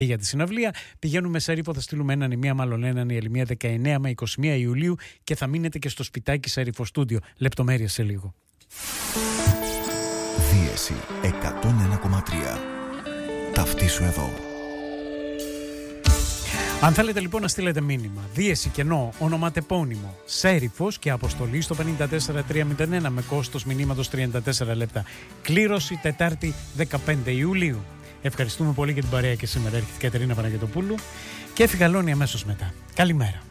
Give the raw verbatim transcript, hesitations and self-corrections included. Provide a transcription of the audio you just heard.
για τη συναυλία. Πηγαίνουμε Σέριφο, θα στείλουμε έναν ή μία, μάλλον έναν ή άλλη μία, δεκαεννέα με είκοσι μία Ιουλίου και θα μείνετε και στο σπιτάκι Σέριφο Στούντιο. Λεπτομέρειες σε λίγο. Δίεση εκατόν ένα κόμμα τρία. Ταυτίσου εδώ. Αν θέλετε λοιπόν να στείλετε μήνυμα, δίεση κενό, ονοματεπώνυμο, Σέριφος και αποστολή στο πέντε τέσσερα τρία μηδέν ένα με κόστος μηνύματος τριάντα τέσσερα λεπτά. Κλήρωση Τετάρτη δεκαπέντε Ιουλίου. Ευχαριστούμε πολύ για την παρέα και σήμερα. Έρχεται η Κατερίνα Παναγιωτοπούλου και φυγαλώνει αμέσως μετά. Καλημέρα.